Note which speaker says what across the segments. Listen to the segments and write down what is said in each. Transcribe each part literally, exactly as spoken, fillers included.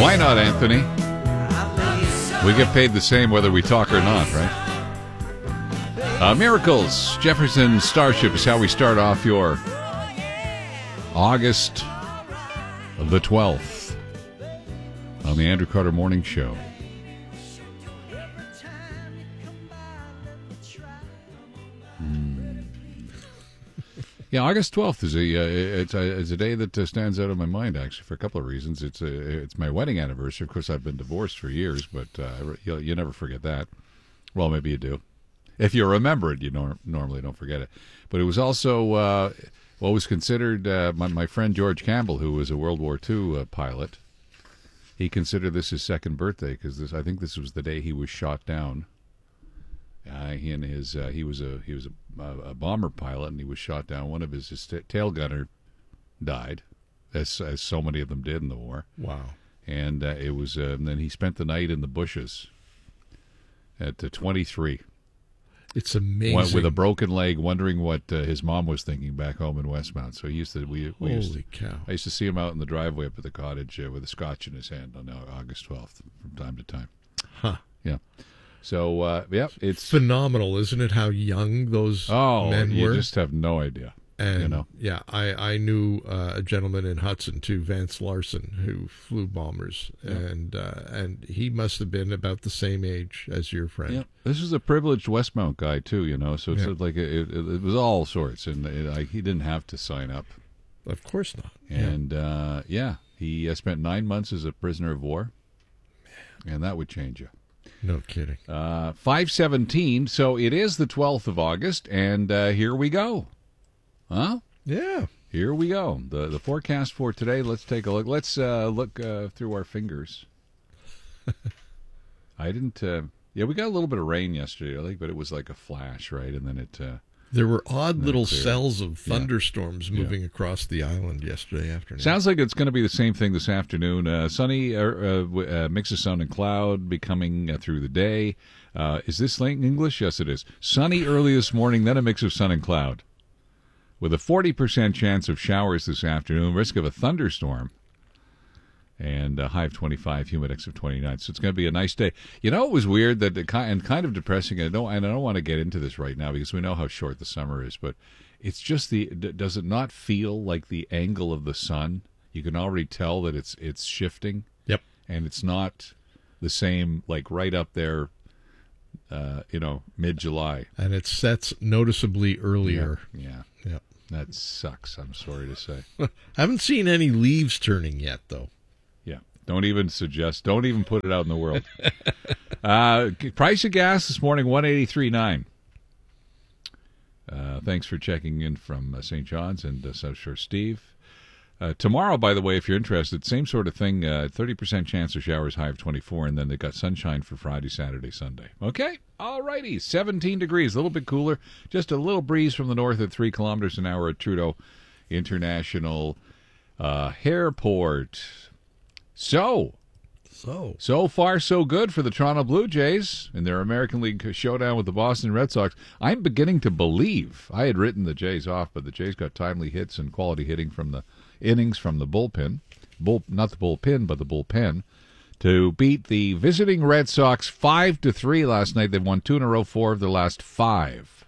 Speaker 1: Why not, Anthony? We get paid the same whether we talk or not, right? Uh, Miracles, Jefferson Starship is how we start off your August the twelfth on the Andrew Carter Morning Show. Mm. Yeah, August twelfth is a uh, it's a it's a day that uh, stands out in my mind, actually, for a couple of reasons. It's a it's my wedding anniversary. Of course, I've been divorced for years, but uh, you you never forget that. Well, maybe you do. If you remember it, you nor- normally don't forget it. But it was also uh, what was considered uh, my my friend George Campbell, who was a World War Two uh, pilot. He considered this his second birthday because this I think this was the day he was shot down. Uh, he and his uh, he was a he was a, a bomber pilot, and he was shot down. One of his, his tail gunner died, as as so many of them did in the war.
Speaker 2: Wow!
Speaker 1: And uh, it was uh, and then he spent the night in the bushes at uh, twenty-three.
Speaker 2: It's amazing.
Speaker 1: With a broken leg, wondering what uh, his mom was thinking back home in Westmount. So he used to we, we
Speaker 2: Holy
Speaker 1: used to,
Speaker 2: cow!
Speaker 1: I used to see him out in the driveway up at the cottage uh, with a scotch in his hand on August twelfth from time to time.
Speaker 2: Huh?
Speaker 1: Yeah. So, uh, yeah, it's
Speaker 2: phenomenal, isn't it? How young those
Speaker 1: oh,
Speaker 2: men
Speaker 1: you
Speaker 2: were.
Speaker 1: You just have no idea.
Speaker 2: And
Speaker 1: you know,
Speaker 2: yeah, I I knew uh, a gentleman in Hudson too, Vance Larson, who flew bombers, yeah. and uh, and he must have been about the same age as your friend.
Speaker 1: Yeah, this is a privileged Westmount guy too, you know. So it's yeah. like it, it, it was all sorts, and it, I, he didn't have to sign up.
Speaker 2: Of course not.
Speaker 1: And yeah, uh, yeah he uh, spent nine months as a prisoner of war, Man. and that would change you.
Speaker 2: No kidding.
Speaker 1: Uh, five seventeen. So it is the twelfth of August, and uh, here we go. Huh?
Speaker 2: Yeah.
Speaker 1: Here we go. The the forecast for today. Let's take a look. Let's uh, look uh, through our fingers. I didn't. Uh, yeah, we got a little bit of rain yesterday, I think, but it was like a flash, right? And then it. Uh,
Speaker 2: there were odd little
Speaker 1: cleared.
Speaker 2: cells of thunderstorms
Speaker 1: yeah.
Speaker 2: moving
Speaker 1: yeah.
Speaker 2: across the island yesterday afternoon.
Speaker 1: Sounds like it's going to be the same thing this afternoon. Uh, sunny, uh, uh, mix of sun and cloud becoming uh, through the day. Uh, is this late English? Yes, it is. Sunny early this morning, then a mix of sun and cloud. With a forty percent chance of showers this afternoon, risk of a thunderstorm, and a high of twenty-five, humidex of twenty-nine. So it's going to be a nice day. You know, it was weird that it, and kind of depressing. I don't, and I don't want to get into this right now because we know how short the summer is. But it's just the. Does it not feel like the angle of the sun? You can already tell that it's it's shifting.
Speaker 2: Yep.
Speaker 1: And it's not the same, like right up there. Uh, you know, mid-July.
Speaker 2: And it sets noticeably earlier.
Speaker 1: Yeah.
Speaker 2: Yeah.
Speaker 1: That sucks, I'm sorry to say.
Speaker 2: Haven't seen any leaves turning yet, though.
Speaker 1: Yeah. Don't even suggest, don't even put it out in the world. uh, price of gas this morning, one eighty-three point nine. Uh, thanks for checking in from uh, Saint John's and uh, South Shore Steve. Uh, tomorrow, by the way, if you're interested, same sort of thing, uh, thirty percent chance of showers, high of twenty-four, and then they've got sunshine for Friday, Saturday, Sunday. Okay? All righty. seventeen degrees, a little bit cooler. Just a little breeze from the north at three kilometers an hour at Trudeau International uh, Airport. So,
Speaker 2: so,
Speaker 1: so far, so good for the Toronto Blue Jays in their American League showdown with the Boston Red Sox. I'm beginning to believe, I had written the Jays off, but the Jays got timely hits and quality hitting from the innings from the bullpen, bull, not the bullpen, but the bullpen, to beat the visiting Red Sox five to three last night. They've won two in a row, four of their last five.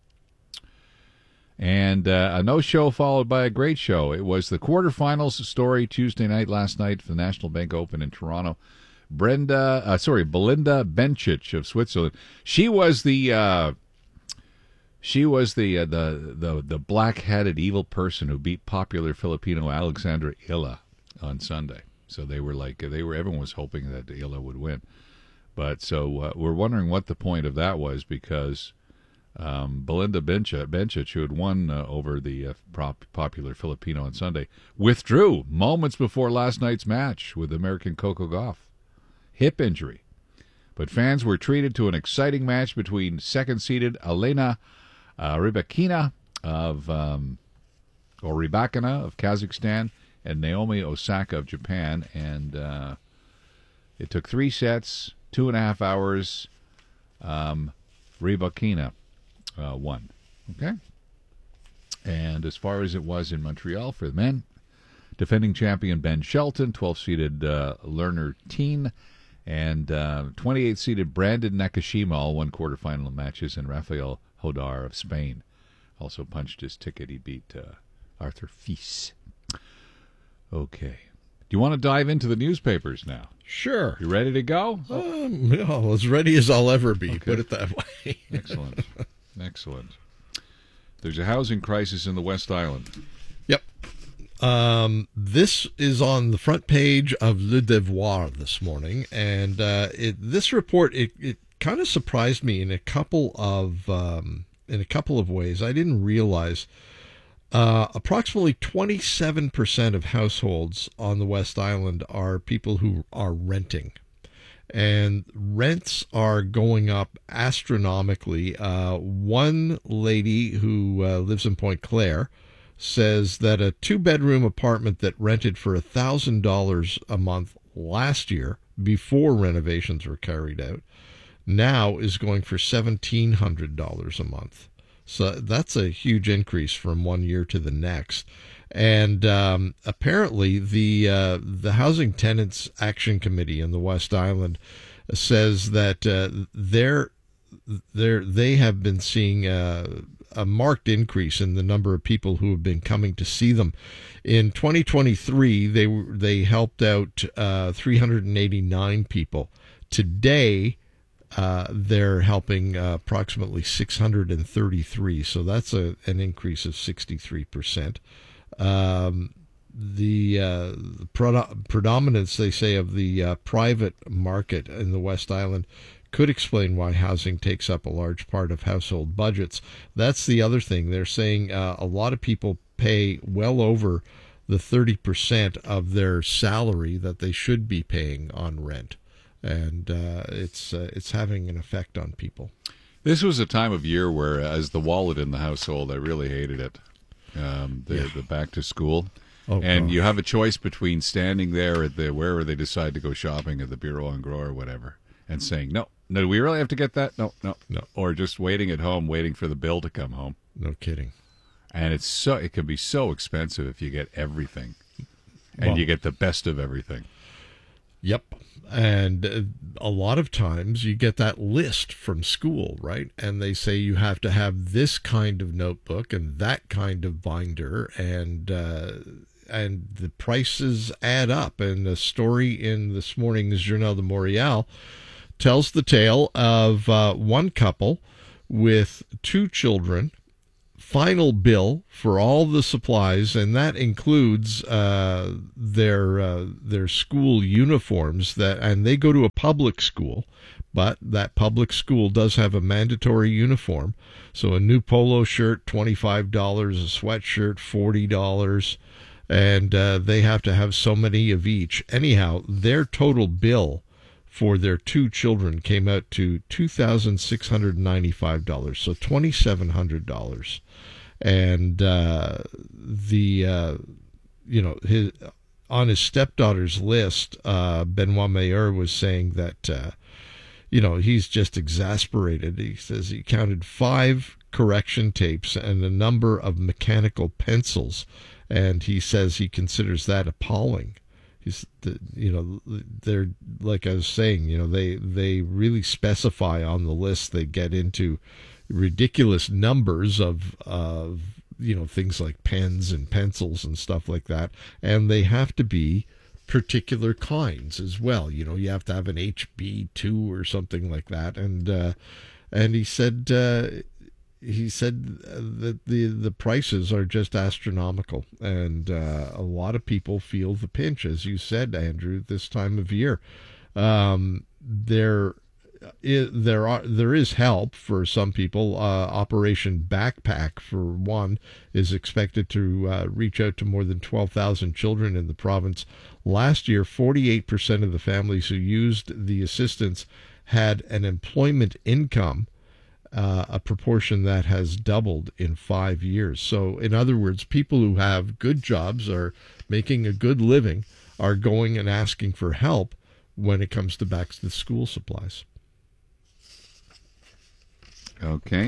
Speaker 1: And uh, a no-show followed by a great show. It was the quarterfinals story Tuesday night last night for the National Bank Open in Toronto. Brenda, uh, sorry, Belinda Bencic of Switzerland. She was the uh, she was the uh, the the the black-hatted evil person who beat popular Filipino Alexandra Illa on Sunday. So they were like they were everyone was hoping that Illa would win. But so uh, we're wondering what the point of that was because. Um, Belinda Bencic, Bencic, who had won uh, over the uh, prop, popular Filipino on Sunday, withdrew moments before last night's match with American Coco Gauff. Hip injury. But fans were treated to an exciting match between second-seeded Elena uh, Rybakina of, um, or Rybakina of Kazakhstan and Naomi Osaka of Japan. And uh, it took three sets, two and a half hours. Um, Rybakina Uh, one. Okay? And as far as it was in Montreal for the men, defending champion Ben Shelton, twelve-seeded uh, Lerner Teen, and uh, twenty-eight-seeded Brandon Nakashima all won quarterfinal matches, and Rafael Hodar of Spain also punched his ticket. He beat uh, Arthur Fils. Okay. Do you want to dive into the newspapers now?
Speaker 2: Sure.
Speaker 1: You ready to go?
Speaker 2: Um, well, as ready as I'll ever be, okay. Put it that way.
Speaker 1: Excellent. Excellent. There's a housing crisis in the West Island.
Speaker 2: Yep. Um, this is on the front page of Le Devoir this morning, and uh, it, this report, it, it kind of surprised me in a couple of um, in a couple of ways. I didn't realize uh, approximately twenty-seven percent of households on the West Island are people who are renting. And rents are going up astronomically. Uh, one lady who uh, lives in Point Claire says that a two-bedroom apartment that rented for one thousand dollars a month last year, before renovations were carried out, now is going for seventeen hundred dollars a month. So that's a huge increase from one year to the next. And um, apparently the uh, the Housing Tenants Action Committee in the West Island says that uh, they're, they're, they have been seeing uh, a marked increase in the number of people who have been coming to see them. In twenty twenty-three, they they helped out uh, three hundred eighty-nine people. Today, uh, they're helping uh, approximately six hundred thirty-three. So that's a, an increase of sixty-three percent. Um, the uh, pred- predominance, they say, of the uh, private market in the West Island could explain why housing takes up a large part of household budgets. That's the other thing. They're saying uh, a lot of people pay well over the thirty percent of their salary that they should be paying on rent. And uh, it's uh, it's having an effect on people.
Speaker 1: This was a time of year where, as the wallet in the household, I really hated it. Um, the,
Speaker 2: yeah.
Speaker 1: the back to school.
Speaker 2: Oh,
Speaker 1: and
Speaker 2: gosh.
Speaker 1: You have a choice between standing there at the wherever they decide to go shopping at the Bureau en Gros or whatever and saying, no, no, do we really have to get that? No, no,
Speaker 2: no.
Speaker 1: Or just waiting at home, waiting for the bill to come home.
Speaker 2: No kidding.
Speaker 1: And it's so it can be so expensive if you get everything. And
Speaker 2: well,
Speaker 1: you get the best of everything.
Speaker 2: Yep. And uh, a lot of times you get that list from school, right? And they say you have to have this kind of notebook and that kind of binder, and uh, and the prices add up. And the story in this morning's Journal de Montréal tells the tale of uh, one couple with two children. Final bill for all the supplies, and that includes uh, their uh, their school uniforms. That and they go to a public school, but that public school does have a mandatory uniform. So a new polo shirt, twenty-five dollars, a sweatshirt, forty dollars, and uh, they have to have so many of each. Anyhow, their total bill for their two children came out to two thousand six hundred ninety-five dollars, so twenty-seven hundred dollars. And uh, the, uh, you know, his on his stepdaughter's list, uh, Benoit Mayer was saying that, uh, you know, he's just exasperated. He says he counted five correction tapes and a number of mechanical pencils, and he says he considers that appalling. He's, you know, they're, like I was saying, you know, they, they really specify on the list. They get into ridiculous numbers of, of, you know, things like pens and pencils and stuff like that. And they have to be particular kinds as well. You know, you have to have an H B two or something like that. And, uh, and he said, uh, he said that the the prices are just astronomical, and uh, a lot of people feel the pinch, as you said, Andrew, this time of year. Um, there is, there are there is help for some people. Uh, Operation Backpack, for one, is expected to uh, reach out to more than twelve thousand children in the province. Last year, forty-eight percent of the families who used the assistance had an employment income. Uh, a proportion that has doubled in five years. So, in other words, people who have good jobs, are making a good living, are going and asking for help when it comes to back to school supplies.
Speaker 1: Okay.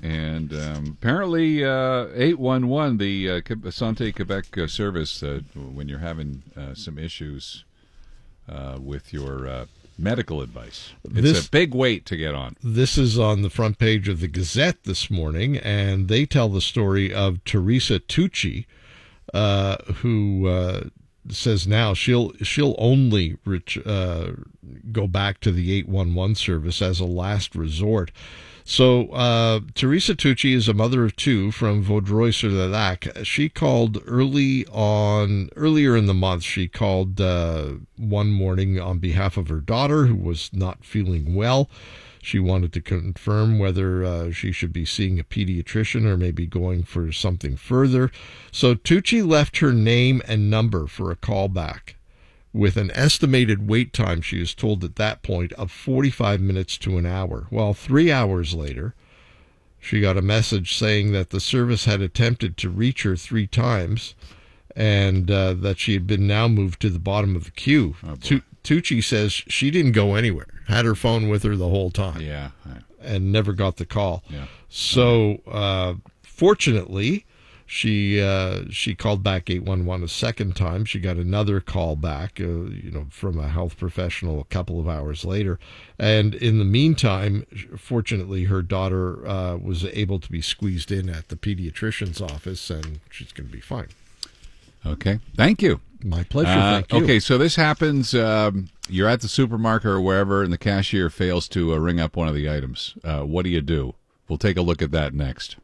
Speaker 1: And um, apparently, uh, eight one one, the uh, Santé Quebec uh, service, uh, when you're having uh, some issues uh, with your uh, medical advice. It's this, a big weight to get on.
Speaker 2: This is on the front page of the Gazette this morning, and they tell the story of Teresa Tucci, uh, who uh, says now she'll she'll only reach, uh, go back to the eight one one service as a last resort. So uh, Teresa Tucci is a mother of two from Vaudreuil-sur-le-Lac. She called early on earlier in the month. She called uh, one morning on behalf of her daughter, who was not feeling well. She wanted to confirm whether uh, she should be seeing a pediatrician or maybe going for something further. So Tucci left her name and number for a call back, with an estimated wait time, she is told at that point, of forty-five minutes to an hour. Well, three hours later, she got a message saying that the service had attempted to reach her three times and uh, that she had been now moved to the bottom of the queue.
Speaker 1: Oh,
Speaker 2: tu- Tucci says she didn't go anywhere, had her phone with her the whole time.
Speaker 1: Yeah.
Speaker 2: And never got the call.
Speaker 1: Yeah.
Speaker 2: So, uh, fortunately, She uh, she called back eight one one a second time. She got another call back, uh, you know, from a health professional a couple of hours later. And in the meantime, fortunately, her daughter uh, was able to be squeezed in at the pediatrician's office, and she's going to be fine.
Speaker 1: Okay. Thank you.
Speaker 2: My pleasure.
Speaker 1: Uh,
Speaker 2: Thank you.
Speaker 1: Okay, so this happens. Um, you're at the supermarket or wherever, and the cashier fails to uh, ring up one of the items. Uh, what do you do? We'll take a look at that next.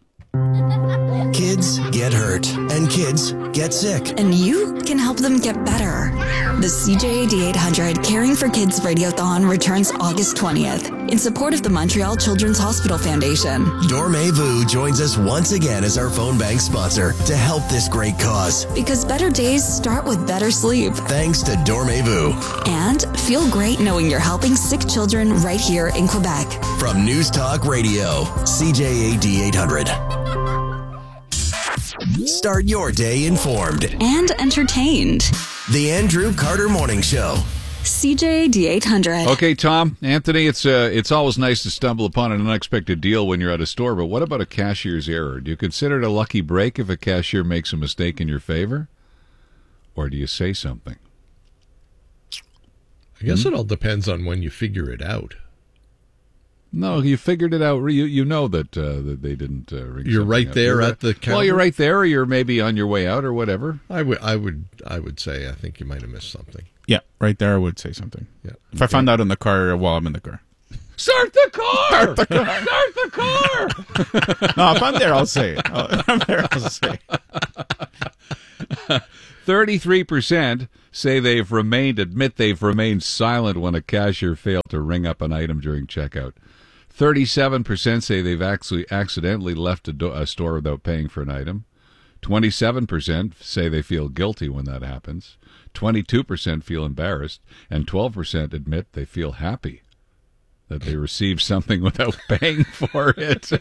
Speaker 3: Kids get hurt, and kids get sick.
Speaker 4: And you can help them get better. The C J A D eight hundred Caring for Kids Radiothon returns August twentieth in support of the Montreal Children's Hospital Foundation.
Speaker 3: Dormez-vous joins us once again as our phone bank sponsor to help this great cause.
Speaker 4: Because better days start with better sleep.
Speaker 3: Thanks to Dormez-vous.
Speaker 4: And feel great knowing you're helping sick children right here in Quebec.
Speaker 3: From News Talk Radio, C J A D eight hundred. Start your day informed
Speaker 4: and entertained.
Speaker 3: The Andrew Carter Morning Show.
Speaker 4: C J A D eight hundred.
Speaker 1: Okay, Tom, Anthony, it's uh, it's always nice to stumble upon an unexpected deal when you're at a store, but what about a cashier's error? Do you consider it a lucky break if a cashier makes a mistake in your favor? Or do you say something?
Speaker 2: I guess hmm? it all depends on when you figure it out.
Speaker 1: No, you figured it out. You you know that uh, that they didn't uh, ring.
Speaker 2: You're right
Speaker 1: up.
Speaker 2: there
Speaker 1: you're,
Speaker 2: at the counter.
Speaker 1: Well, you're right there, or you're maybe on your way out, or whatever.
Speaker 2: I would, I would, I would say I think you might have missed something.
Speaker 5: Yeah, right there, I would say something.
Speaker 2: Yeah.
Speaker 5: If okay. I found out in the car while I'm in the car.
Speaker 1: Start the car! Start the car! Start the car!
Speaker 5: No, if I'm there, I'll say it. If I'm there, I'll say it.
Speaker 1: Thirty-three percent say they've remained admit they've remained silent when a cashier failed to ring up an item during checkout. Thirty-seven percent say they've actually accidentally left a, do- a store without paying for an item. Twenty-seven percent say they feel guilty when that happens. Twenty-two percent feel embarrassed, and twelve percent admit they feel happy that they received something without paying for it.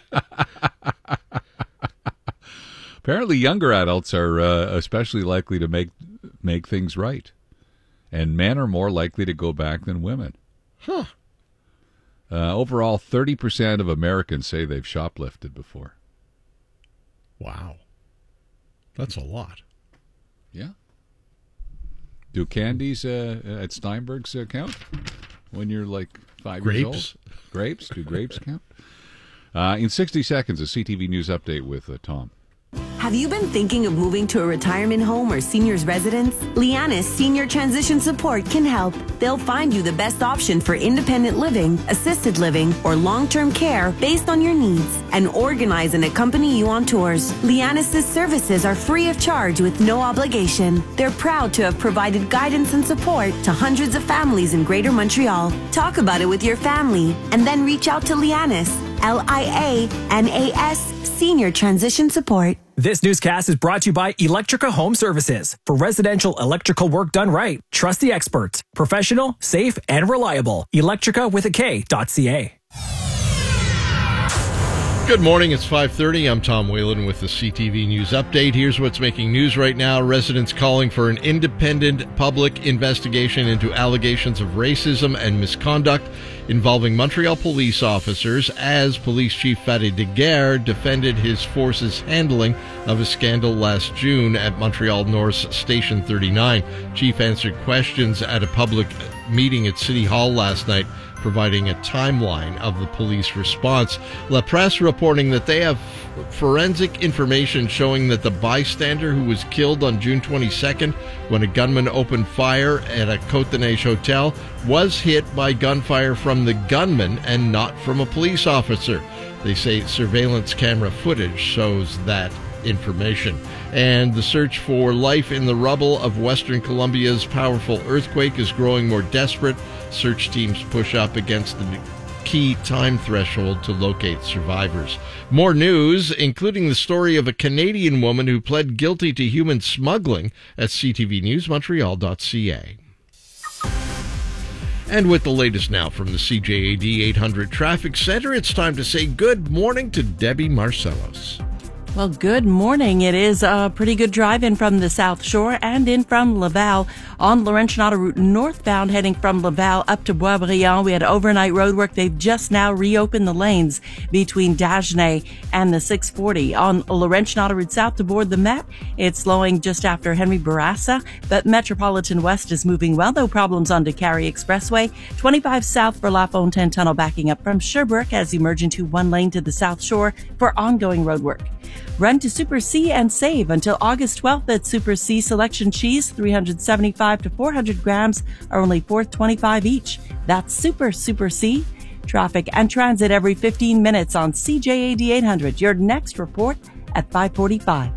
Speaker 1: Apparently, younger adults are uh, especially likely to make make things right, and men are more likely to go back than women.
Speaker 2: Huh.
Speaker 1: Uh, overall, thirty percent of Americans say they've shoplifted before.
Speaker 2: Wow. That's a lot.
Speaker 1: Yeah. Do candies uh, at Steinberg's uh, count when you're like five
Speaker 2: grapes.
Speaker 1: years old? Grapes? Do grapes count? Uh, in sixty seconds, a C T V News update with uh, Tom.
Speaker 6: Have you been thinking of moving to a retirement home or senior's residence? Lianis Senior Transition Support can help. They'll find you the best option for independent living, assisted living, or long-term care based on your needs and organize and accompany you on tours. Lianis' services are free of charge with no obligation. They're proud to have provided guidance and support to hundreds of families in Greater Montreal. Talk about it with your family and then reach out to Lianis, L I A N A S, Senior Transition Support.
Speaker 7: This newscast is brought to you by Electrica Home Services. For residential electrical work done right, trust the experts. Professional, safe, and reliable. Electrica with a K dot C A.
Speaker 2: Good morning. It's five thirty. I'm Tom Whalen with the C T V News Update. Here's what's making news right now. Residents calling for an independent public investigation into allegations of racism and misconduct involving Montreal police officers as Police Chief Fadi Daguerre defended his force's handling of a scandal last June at Montreal North's Station thirty-nine. Chief answered questions at a public meeting at City Hall last night, providing a timeline of the police response. La Presse reporting that they have forensic information showing that the bystander who was killed on June twenty-second when a gunman opened fire at a Côte des Neiges hotel was hit by gunfire from the gunman and not from a police officer. They say surveillance camera footage shows that information. And the search for life in the rubble of Western Colombia's powerful earthquake is growing more desperate. Search teams push up against the key time threshold to locate survivors. More news, including the story of a Canadian woman who pled guilty to human smuggling at c t v news montreal dot c a. And with the latest now from the C J A D eight hundred Traffic Center, it's time to say good morning to Debbie Marcellos.
Speaker 8: Well, good morning. It is a pretty good drive in from the South Shore and in from Laval on Laurentian Autoroute northbound heading from Laval up to Boisbriand. We had overnight road work. They've just now reopened the lanes between Dagenais and the six forty. On Laurentian Autoroute south to board the Met, it's slowing just after Henry Bourassa, but Metropolitan West is moving well. No problems on Décarie Expressway. twenty-five south for La Fontaine Tunnel backing up from Sherbrooke as you merge into one lane to the South Shore for ongoing road work. Run to Super C and save until August twelfth at Super C. Selection cheese, three seventy-five to four hundred grams, are only four twenty-five each. That's Super Super C. Traffic and transit every fifteen minutes on C J A D eight hundred. Your next report at five forty-five.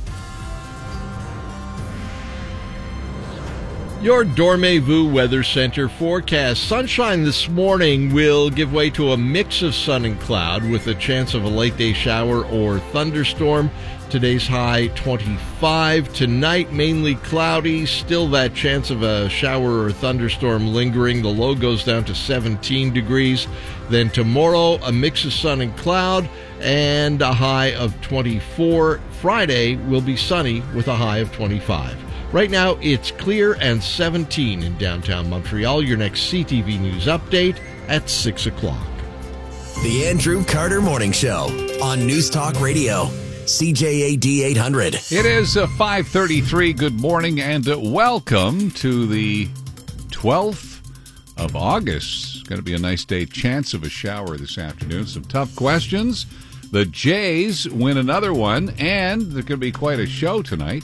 Speaker 2: Your Dormez-vous Weather Center forecast. Sunshine this morning will give way to a mix of sun and cloud with a chance of a late day shower or thunderstorm. Today's high twenty-five. Tonight mainly cloudy. Still that chance of a shower or thunderstorm lingering. The low goes down to seventeen degrees. Then tomorrow a mix of sun and cloud and a high of twenty-four. Friday will be sunny with a high of twenty-five. Right now, it's clear and seventeen in downtown Montreal. Your next C T V News update at six o'clock.
Speaker 3: The Andrew Carter Morning Show on News Talk Radio, C J A D eight hundred.
Speaker 1: It is uh, five thirty-three. Good morning and uh, welcome to the twelfth of August. It's going to be a nice day. Chance of a shower this afternoon. Some tough questions. The Jays win another one, and there could be quite a show tonight.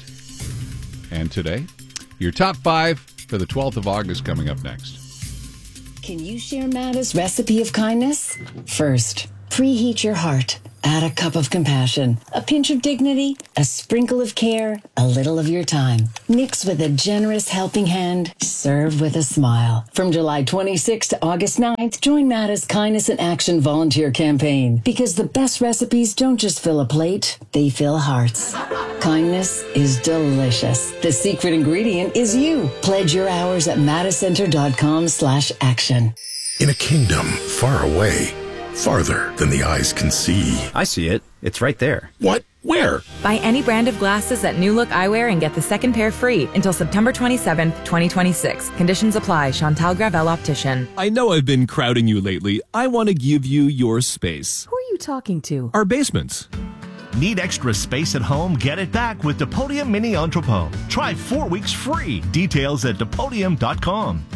Speaker 1: And today, your top five for the twelfth of August coming up next.
Speaker 9: Can you share Matta's recipe of kindness? First, preheat your heart. Add a cup of compassion, a pinch of dignity, a sprinkle of care, a little of your time. Mix with a generous helping hand. Serve with a smile. From July twenty-sixth to August ninth, join Matta's Kindness in Action volunteer campaign. Because the best recipes don't just fill a plate, they fill hearts. Kindness is delicious. The secret ingredient is you. Pledge your hours at mattacenter.com slash action.
Speaker 10: In a kingdom far away, farther than the eyes can see.
Speaker 11: I see it. It's right there.
Speaker 10: What? Where?
Speaker 12: Buy any brand of glasses at New Look Eyewear and get the second pair free until September twenty-seventh, twenty twenty-six. Conditions apply. Chantal Gravel Optician.
Speaker 13: I know I've been crowding you lately. I want to give you your space.
Speaker 12: Who are you talking to?
Speaker 13: Our basements.
Speaker 14: Need extra space at home? Get it back with Depodium Mini Entrepot. Try four weeks free. Details at depodium dot com.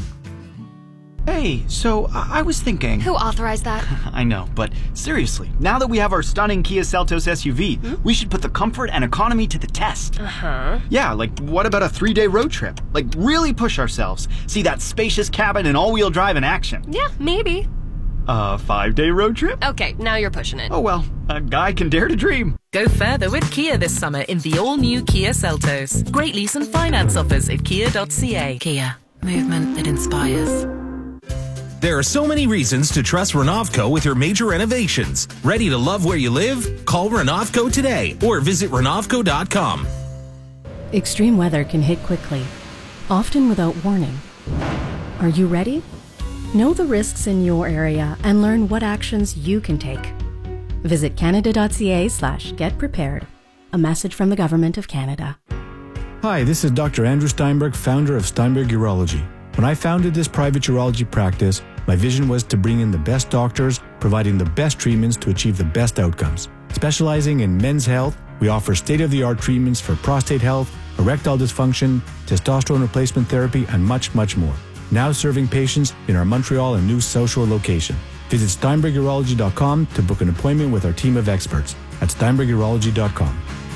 Speaker 15: Hey, so uh, I was thinking...
Speaker 16: Who authorized that?
Speaker 15: I know, but seriously, now that we have our stunning Kia Seltos S U V, hmm? we should put the comfort and economy to the test.
Speaker 16: Uh-huh.
Speaker 15: Yeah, like what about a three-day road trip? Like really push ourselves. See that spacious cabin and all-wheel drive in action.
Speaker 16: Yeah, maybe.
Speaker 15: A five-day road trip?
Speaker 16: Okay, now you're pushing it.
Speaker 15: Oh well, a guy can dare to dream.
Speaker 17: Go further with Kia this summer in the all-new Kia Seltos. Great lease and finance offers at kia dot c a.
Speaker 18: Kia. Movement that inspires.
Speaker 19: There are so many reasons to trust Renovco with your major renovations. Ready to love where you live? Call Renovco today or visit renovco dot com.
Speaker 20: Extreme weather can hit quickly, often without warning. Are you ready? Know the risks in your area and learn what actions you can take. Visit canada.ca slash get prepared. A message from the Government of Canada.
Speaker 21: Hi, this is Doctor Andrew Steinberg, founder of Steinberg Urology. When I founded this private urology practice, my vision was to bring in the best doctors, providing the best treatments to achieve the best outcomes. Specializing in men's health, we offer state-of-the-art treatments for prostate health, erectile dysfunction, testosterone replacement therapy, and much, much more. Now serving patients in our Montreal and New South Shore location. Visit steinberg urology dot com to book an appointment with our team of experts at steinberg urology dot com.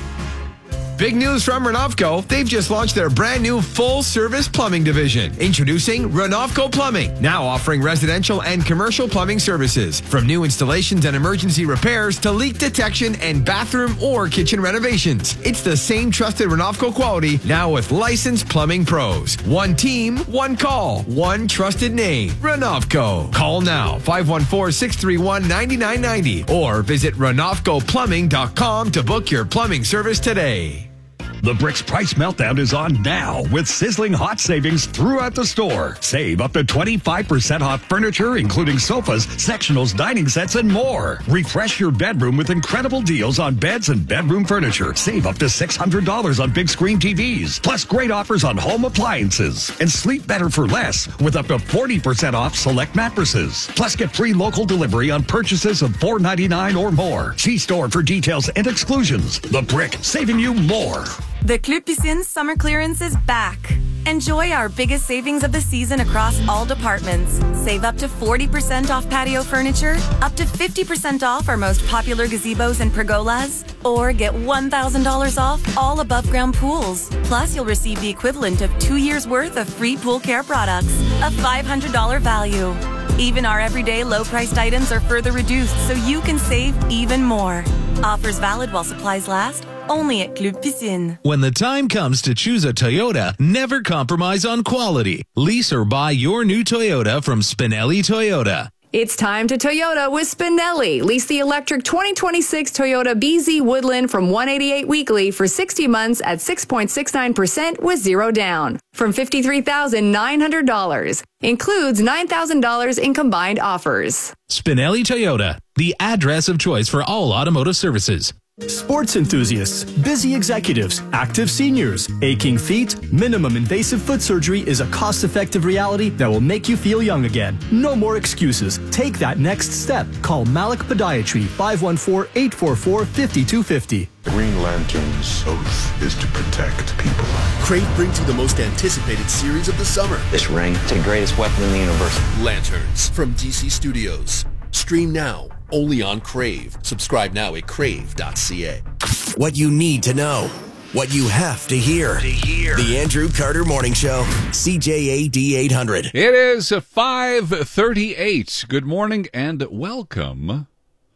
Speaker 22: Big news from Renovco. They've just launched their brand new full-service plumbing division. Introducing Renovco Plumbing, now offering residential and commercial plumbing services. From new installations and emergency repairs to leak detection and bathroom or kitchen renovations. It's the same trusted Renovco quality, now with licensed plumbing pros. One team, one call, one trusted name. Renovco. Call now, five one four, six three one, nine nine nine zero or visit renovco plumbing dot com to book your plumbing service today.
Speaker 23: The Bricks Price Meltdown is on now with sizzling hot savings throughout the store. Save up to twenty-five percent off furniture, including sofas, sectionals, dining sets, and more. Refresh your bedroom with incredible deals on beds and bedroom furniture. Save up to six hundred dollars on big screen T Vs. Plus great offers on home appliances. And sleep better for less with up to forty percent off select mattresses. Plus get free local delivery on purchases of four ninety-nine or more. See store for details and exclusions. The Brick, saving you more.
Speaker 24: The Club Piscine summer clearance is back. Enjoy our biggest savings of the season across all departments. Save up to forty percent off patio furniture, up to fifty percent off our most popular gazebos and pergolas, or get one thousand dollars off all above-ground pools. Plus, you'll receive the equivalent of two years' worth of free pool care products, a five hundred dollars value. Even our everyday low-priced items are further reduced, so you can save even more. Offers valid while supplies last. Only at Club Piscine.
Speaker 19: When the time comes to choose a Toyota, never compromise on quality. Lease or buy your new Toyota from Spinelli Toyota.
Speaker 25: It's time to Toyota with Spinelli. Lease the electric twenty twenty-six Toyota B Z Woodland from one hundred eighty-eight weekly for sixty months at six point six nine percent with zero down from fifty-three thousand nine hundred dollars. Includes nine thousand dollars in combined offers.
Speaker 19: Spinelli Toyota, the address of choice for all automotive services.
Speaker 26: Sports enthusiasts, busy executives, active seniors, aching feet, minimum invasive foot surgery is a cost-effective reality that will make you feel young again. No more excuses. Take that next step. Call Malik Podiatry, five one four, eight four four, five two five zero.
Speaker 10: Green Lantern's oath is to protect people.
Speaker 27: Crave brings you the most anticipated series of the summer.
Speaker 11: This ring, it's the greatest weapon in the universe.
Speaker 27: Lanterns from D C Studios. Stream now, only on Crave. Subscribe now at crave dot c a.
Speaker 3: What you need to know. What you have to hear.
Speaker 27: To hear.
Speaker 3: The Andrew Carter Morning Show. C J A D eight hundred.
Speaker 1: It is five thirty-eight. Good morning and welcome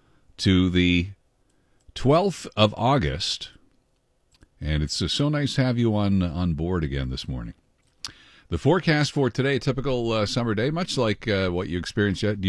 Speaker 1: to the twelfth of August. And it's so nice to have you on, on board again this morning. The forecast for today, a typical uh, summer day, much like uh, what you experienced yet.